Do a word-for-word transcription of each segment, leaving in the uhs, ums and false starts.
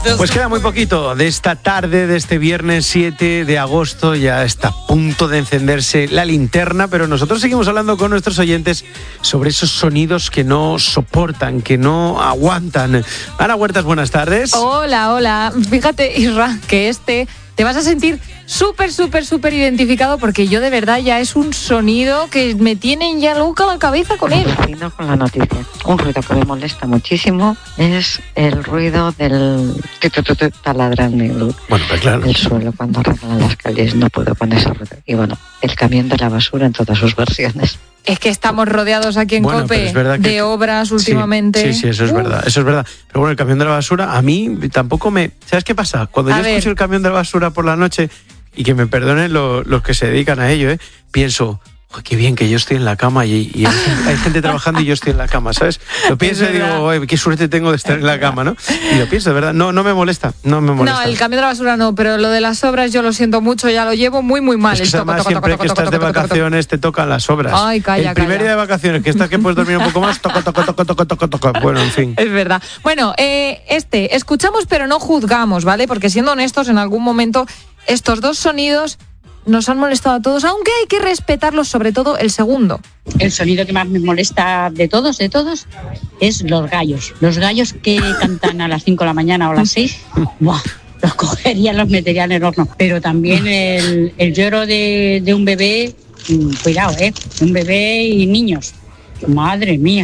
Pues queda muy poquito de esta tarde, de este viernes siete de agosto, ya está a punto de encenderse la linterna, pero nosotros seguimos hablando con nuestros oyentes sobre esos sonidos que no soportan, que no aguantan. Ana Huertas, buenas tardes. Hola, hola. Fíjate, Isra, que este te vas a sentir súper, súper, súper identificado porque yo de verdad ya es un sonido que me tienen ya loca la cabeza con él. Con la noticia. Un ruido que me molesta muchísimo es el ruido del taladrando el, bueno, pues claro. el suelo cuando arreglan las calles. No puedo con ese ruido. Y bueno, el camión de la basura en todas sus versiones. Es que estamos rodeados aquí en bueno, COPE es que, de obras últimamente. Sí, sí, eso es uh. verdad, eso es verdad. Pero bueno, el camión de la basura, a mí tampoco me... ¿Sabes qué pasa? Cuando a yo ver. escucho el camión de la basura por la noche, y que me perdonen lo, los que se dedican a ello, ¿eh? Pienso... Oh, qué bien que yo estoy en la cama y, y hay, gente, hay gente trabajando y yo estoy en la cama, ¿sabes? Lo pienso y digo, oye, qué suerte tengo de estar en la cama, ¿no? Y lo pienso, de verdad, no, no me molesta, no me molesta. No, el camión de la basura no, pero lo de las obras yo lo siento mucho, ya lo llevo muy, muy mal. Es que además siempre que estás de vacaciones te tocan las obras. Ay, calla, el primer calla. día de vacaciones, que estás que puedes dormir un poco más, toca, toca, toca, toca, toca, toca. Bueno, en fin. Es verdad. Bueno, eh, este, escuchamos pero no juzgamos, ¿vale? Porque siendo honestos, en algún momento estos dos sonidos nos han molestado a todos, aunque hay que respetarlos, sobre todo el segundo. El sonido que más me molesta de todos, de todos, es los gallos. Los gallos que cantan a las cinco de la mañana o a las seis, ¡buah! Los cogería, los metería en el horno. Pero también el, el lloro de, de un bebé, cuidado, ¿eh? Un bebé y niños. Madre mía.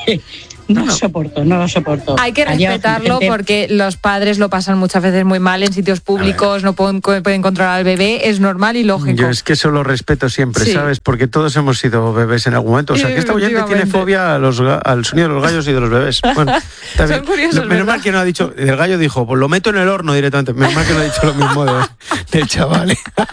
No lo soporto, no lo soporto. Hay que respetarlo gente... porque los padres lo pasan muchas veces muy mal en sitios públicos, no pueden, pueden controlar al bebé, es normal y lógico. Yo es que eso lo respeto siempre, sí. ¿Sabes? Porque todos hemos sido bebés en algún momento. O sea, que esta oyente tiene fobia a los, al sonido de los gallos y de los bebés. Bueno, está bien. Son curiosos, Menos mal que no ha dicho, el gallo dijo, pues lo meto en el horno directamente. Menos mal que no ha dicho lo mismo de, del chaval.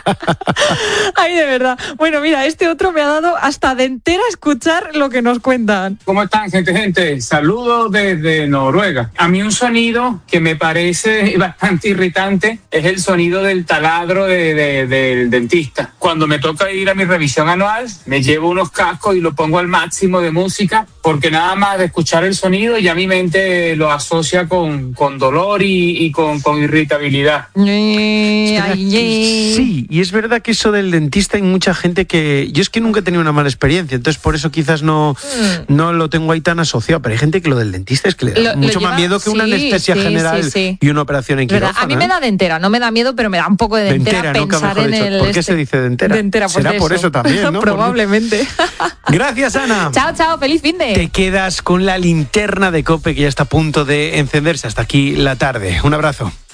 Ay, de verdad. Bueno, mira, este otro me ha dado hasta de entera escuchar lo que nos cuentan. ¿Cómo están, gente, gente? Saludos desde Noruega. A mí un sonido que me parece bastante irritante es el sonido del taladro de, de, del dentista. Cuando me toca ir a mi revisión anual, me llevo unos cascos y lo pongo al máximo de música, porque nada más de escuchar el sonido ya mi mente lo asocia con, con dolor y, y con, con irritabilidad. Eh, ay, eh. Sí, y es verdad que eso del dentista hay mucha gente que... Yo es que nunca he tenido una mala experiencia, entonces por eso quizás no, mm. no lo tengo ahí tan asociado, pero hay gente que lo del dentista es que le da lo, mucho lo lleva, más miedo que sí, una anestesia sí, general sí, sí. y una operación en quirófano. A mí me da dentera, no me da miedo, pero me da un poco de dentera, dentera pensar ¿no? en dicho. el... ¿Por qué este. se dice dentera? Dentera, pues será eso. por eso también, ¿no? Probablemente. Gracias, Ana. Chao, chao, feliz fin de... Te quedas con la linterna de COPE que ya está a punto de encenderse. Hasta aquí la tarde. Un abrazo.